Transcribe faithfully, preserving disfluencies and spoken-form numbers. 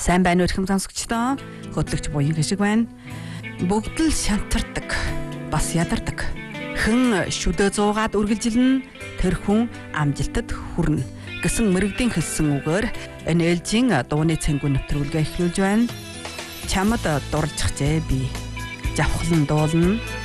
Сайн байна уу эрхэм сонсогчдоо. Хөтлөгч буян гişиг байна. Бүгд л шантардаг, бас ядардаг. Хэн шүдэ зуугаад үргэлжилнэ, тэр хүн амжилтад хүрнэ гэсэн мэрэгдийн хэлсэн үгээр энэ ээлжийн дууны цэнгүү нэвтрүүлгээ эхлүүлж байна. Чамд дурлжчихжээ би. Завхлан дуулна,